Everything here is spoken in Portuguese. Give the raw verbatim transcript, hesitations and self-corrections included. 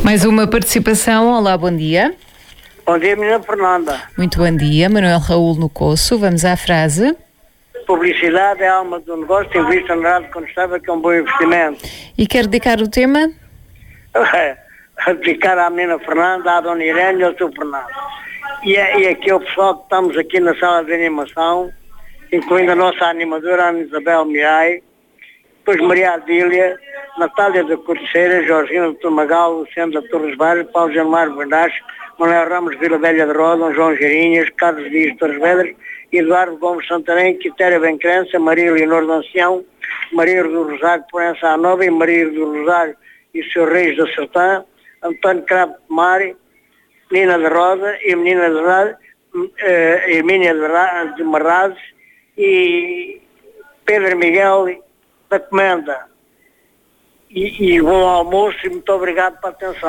Mais uma participação. Olá, bom dia. Bom dia, menina Fernanda. Muito bom dia, Manuel Raul no Coço. Vamos à frase. Publicidade é a alma do negócio, invista no lado quando estava que é um bom investimento. E quer dedicar o tema? A dedicar à menina Fernanda, à dona Irene e ao seu Fernando. E, e aqui o pessoal que estamos aqui na sala de animação, incluindo a nossa animadora, Ana Isabel Miai, depois Maria Adília, Natália da Corteira, Jorginho de Tomagal, Luciano da Torres Vários, Paulo Januário Bernardes, Manuel Ramos Vila Velha de Roda, João Geirinhas, Carlos Dias de Torres Vedras, Eduardo Gomes Santarém, Quitéria Bencrença, Maria Leonor de Ancião, Maria do Rosário Poença à Nova e Maria do Rosário e o seu Reis da Sertã, António Cravo de Mari, Nina de Roda e Menina de Roda, uh, Hermínia de, de Marrazes e Pedro Miguel da Comenda. E, e bom almoço e muito obrigado pela atenção.